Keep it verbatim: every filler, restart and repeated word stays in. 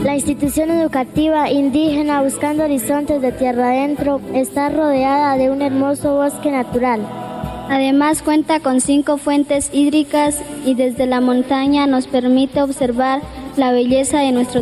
La institución educativa indígena Buscando Horizontes de Tierra Adentro está rodeada de un hermoso bosque natural. Además cuenta con cinco fuentes hídricas y desde la montaña nos permite observar la belleza de nuestro